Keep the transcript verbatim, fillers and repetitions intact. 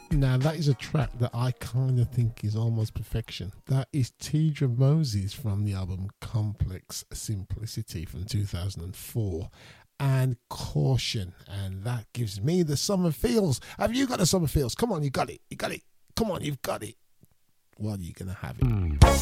Now that is a track that I kind of think is almost perfection. That is Tidra Moses from the album Complex Simplicity from two thousand four. And Caution, and that gives me the summer feels. Have you got the summer feels? Come on, you got it, you got it. Come on, you've got it. Well, you're gonna have it. Mm.